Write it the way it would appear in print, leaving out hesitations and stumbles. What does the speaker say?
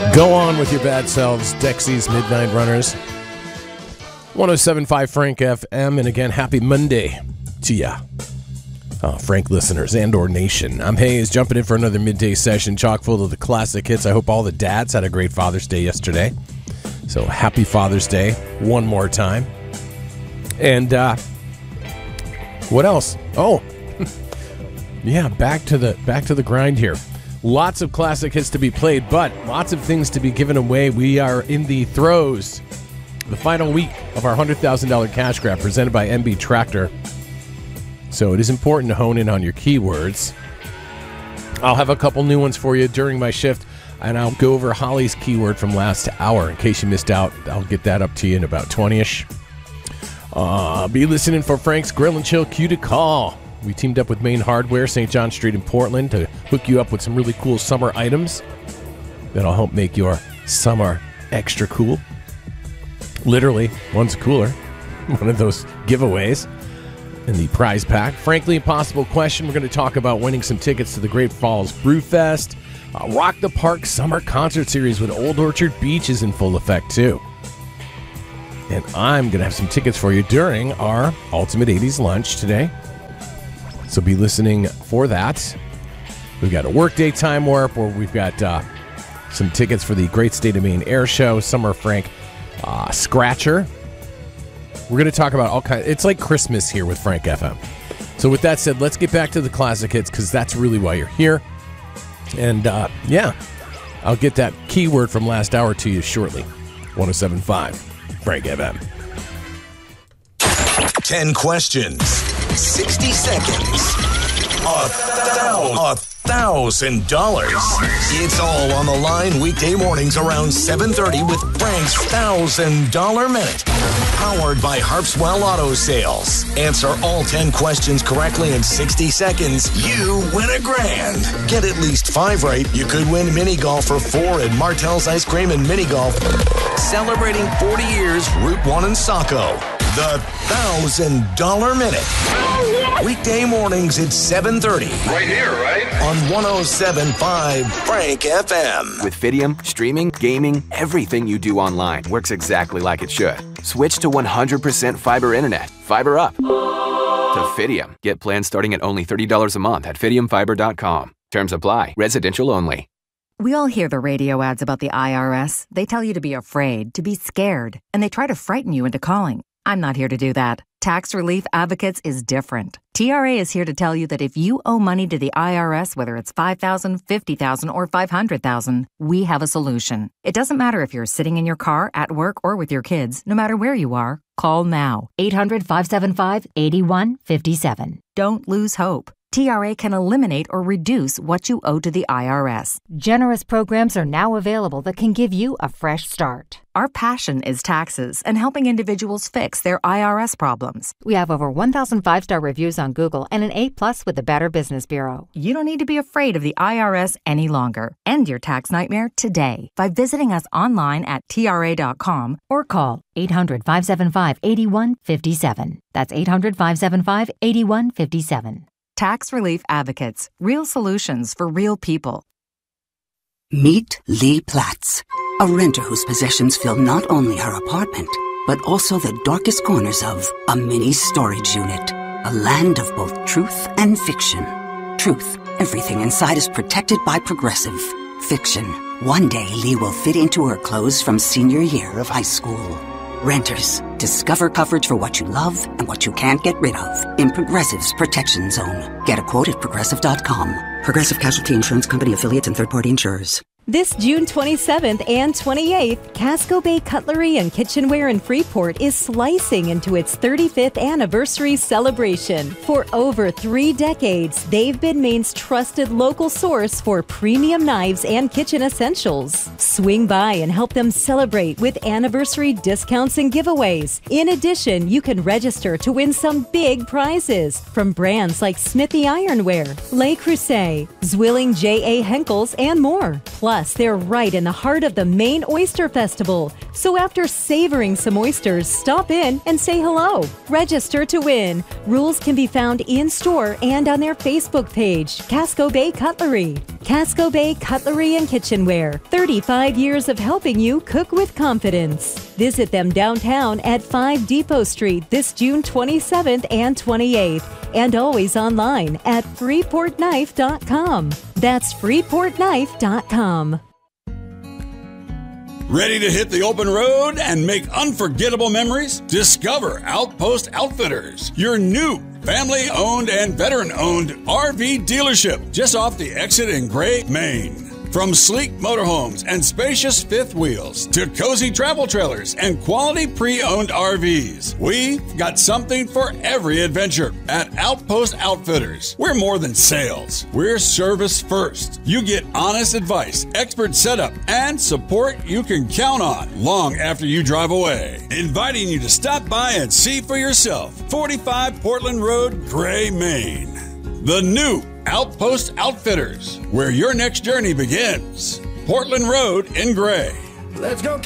Go on with your bad selves, Dexy's Midnight Runners. 107.5 Frank FM, and again, happy Monday to ya, Frank listeners and or nation. I'm Hayes, jumping in for another midday session chock full of the classic hits. I hope all the dads had a great Father's Day yesterday. So happy Father's Day one more time. And what else? Oh, yeah, back to the grind here. Lots of classic hits to be played, but lots of things to be given away. We are in the throes, the final week of our $100,000 cash grab presented by MB Tractor. So it is important to hone in on your keywords. I'll have a couple new ones for you during my shift, and I'll go over Holly's keyword from last hour. In case you missed out, I'll get that up to you in about 20-ish. Be listening for Frank's Grill and Chill Cue to Call. We teamed up with Main Hardware, St. John Street in Portland, to hook you up with some really cool summer items that'll help make your summer extra cool. Literally, one's cooler. One of those giveaways in the prize pack. Frankly Impossible question. We're going to talk about winning some tickets to the Great Falls Brewfest. Rock the Park Summer Concert Series with Old Orchard Beach is in full effect, too. And I'm going to have some tickets for you during our Ultimate 80s Lunch today. So be listening for that. We've got a Workday Time Warp, where we've got some tickets for the Great State of Maine Air Show, Summer Frank Scratcher. We're going to talk about all kinds. It's like Christmas here with Frank FM. So with that said, let's get back to the classic hits, because that's really why you're here. And yeah, I'll get that keyword from last hour to you shortly. 107.5 Frank FM. 10 questions, 60 seconds, $1,000. It's all on the line weekday mornings around 7:30 with Frank's $1,000 Minute. Powered by Harpswell Auto Sales. Answer all 10 questions correctly in 60 seconds. You win $1,000. Get at least 5 right. You could win mini golf for 4 at Martell's Ice Cream and Mini Golf. Celebrating 40 years, Route 1 in Saco. The $1,000 Minute. Weekday mornings at 7:30. Right here, right? On 107.5 Frank FM. With Fidium, streaming, gaming, everything you do online works exactly like it should. Switch to 100% fiber internet. Fiber up. To Fidium. Get plans starting at only $30 a month at FidiumFiber.com. Terms apply. Residential only. We all hear the radio ads about the IRS. They tell you to be afraid, to be scared, and they try to frighten you into calling. I'm not here to do that. Tax Relief Advocates is different. TRA is here to tell you that if you owe money to the IRS, whether it's $5,000, $50,000, or $500,000, we have a solution. It doesn't matter if you're sitting in your car, at work, or with your kids. No matter where you are, call now. 800-575-8157. Don't lose hope. TRA can eliminate or reduce what you owe to the IRS. Generous programs are now available that can give you a fresh start. Our passion is taxes and helping individuals fix their IRS problems. We have over 1,000 5-star reviews on Google and an A+ with the Better Business Bureau. You don't need to be afraid of the IRS any longer. End your tax nightmare today by visiting us online at TRA.com or call 800-575-8157. That's 800-575-8157. Tax Relief Advocates. Real solutions for real people. Meet Lee Platts, a renter whose possessions fill not only her apartment, but also the darkest corners of a mini storage unit. A land of both truth and fiction. Truth, everything inside is protected by Progressive. Fiction, one day Lee will fit into her clothes from senior year of high school. Renters, discover coverage for what you love and what you can't get rid of in Progressive's Protection Zone. Get a quote at Progressive.com. Progressive Casualty Insurance Company affiliates and third-party insurers. This June 27th and 28th, Casco Bay Cutlery and Kitchenware in Freeport is slicing into its 35th anniversary celebration. For over 3 decades, they've been Maine's trusted local source for premium knives and kitchen essentials. Swing by and help them celebrate with anniversary discounts and giveaways. In addition, you can register to win some big prizes from brands like Smithy Ironware, Le Creuset, Zwilling J.A. Henkels, and more. Plus, they're right in the heart of the Maine Oyster Festival, So after savoring some oysters, stop in and say hello. Register to win. Rules can be found in-store and on their Facebook page, Casco Bay Cutlery. Casco Bay Cutlery and Kitchenware. 35 years of helping you cook with confidence. Visit them downtown at 5 Depot Street this June 27th and 28th. And always online at freeportknife.com. That's freeportknife.com. Ready to hit the open road and make unforgettable memories? Discover Outpost Outfitters, your new family-owned and veteran-owned RV dealership just off the exit in Gray, Maine. From sleek motorhomes and spacious fifth wheels to cozy travel trailers and quality pre-owned RVs, we've got something for every adventure at Outpost Outfitters. We're more than sales. We're service first. You get honest advice, expert setup, and support you can count on long after you drive away. Inviting you to stop by and see for yourself. 45 Portland Road, Gray, Maine. The new Outpost Outfitters, where your next journey begins. Portland Road in Gray. Let's go.